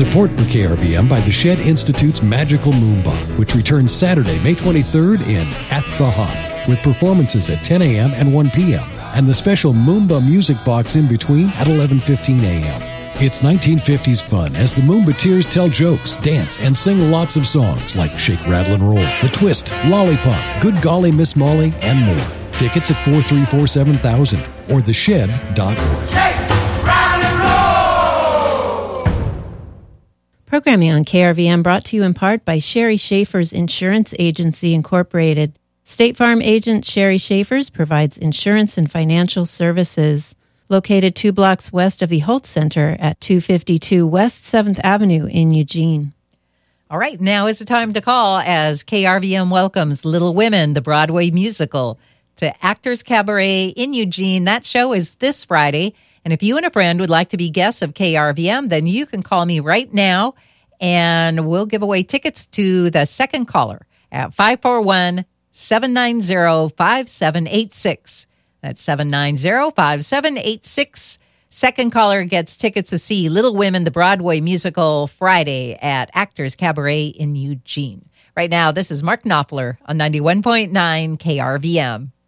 Support for KRVM by the Shed Institute's Magical Moomba, which returns Saturday, May 23rd in At the Hop, with performances at 10 a.m. and 1 p.m., and the special Moomba music box in between at 11:15 a.m. It's 1950s fun as the Moombateers tell jokes, dance, and sing lots of songs like Shake, Rattle, and Roll, The Twist, Lollipop, Good Golly Miss Molly, and more. Tickets at 434-7000 or theshed.org. Shake, rattle, and roll! Programming on KRVM brought to you in part by Sherry Schaefer's Insurance Agency, Incorporated. State Farm agent Sherry Schaefer's provides insurance and financial services. Located 2 blocks west of the Holt Center at 252 West 7th Avenue in Eugene. All right, now is the time to call as KRVM welcomes Little Women, the Broadway musical, to Actors Cabaret in Eugene. That show is this Friday. And if you and a friend would like to be guests of KRVM, then you can call me right now, and we'll give away tickets to the second caller at 541-790-5786. That's 790-5786. Second caller gets tickets to see Little Women, the Broadway musical, Friday at Actors Cabaret in Eugene. Right now, this is Mark Knopfler on 91.9 KRVM.